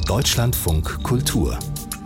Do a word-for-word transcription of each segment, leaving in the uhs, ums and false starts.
Deutschlandfunk Kultur.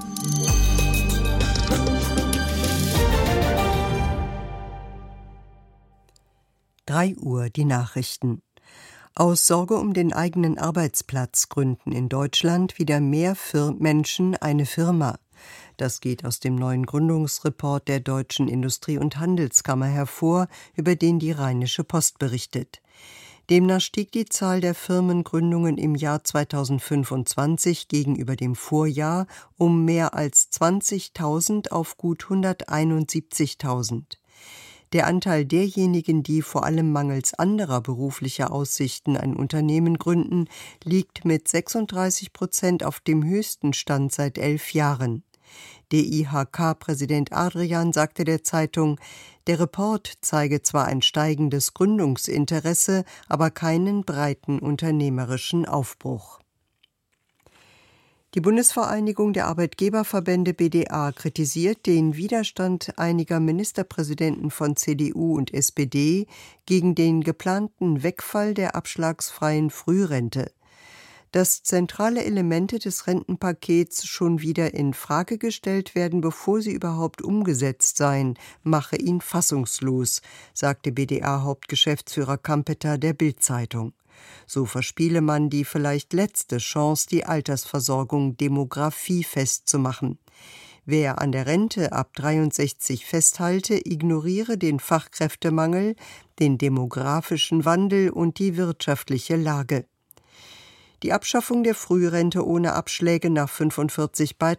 drei Uhr die Nachrichten. Aus Sorge um den eigenen Arbeitsplatz gründen in Deutschland wieder mehr Fir- Menschen eine Firma. Das geht aus dem neuen Gründungsreport der Deutschen Industrie- und Handelskammer hervor, über den die Rheinische Post berichtet. Demnach stieg die Zahl der Firmengründungen im Jahr zweitausendfünfundzwanzig gegenüber dem Vorjahr um mehr als zwanzigtausend auf gut hunderteinundsiebzigtausend. Der Anteil derjenigen, die vor allem mangels anderer beruflicher Aussichten ein Unternehmen gründen, liegt mit sechsunddreißig Prozent auf dem höchsten Stand seit elf Jahren. Der I H K-Präsident Adrian sagte der Zeitung, der Report zeige zwar ein steigendes Gründungsinteresse, aber keinen breiten unternehmerischen Aufbruch. Die Bundesvereinigung der Arbeitgeberverbände B D A kritisiert den Widerstand einiger Ministerpräsidenten von C D U und S P D gegen den geplanten Wegfall der abschlagsfreien Frührente. Dass zentrale Elemente des Rentenpakets schon wieder in Frage gestellt werden, bevor sie überhaupt umgesetzt seien, mache ihn fassungslos, sagte B D A-Hauptgeschäftsführer Kampeter der Bild-Zeitung. So verspiele man die vielleicht letzte Chance, die Altersversorgung demografiefest zu machen. Wer an der Rente ab dreiundsechzig festhalte, ignoriere den Fachkräftemangel, den demografischen Wandel und die wirtschaftliche Lage. Die Abschaffung der Frührente ohne Abschläge nach fünfundvierzig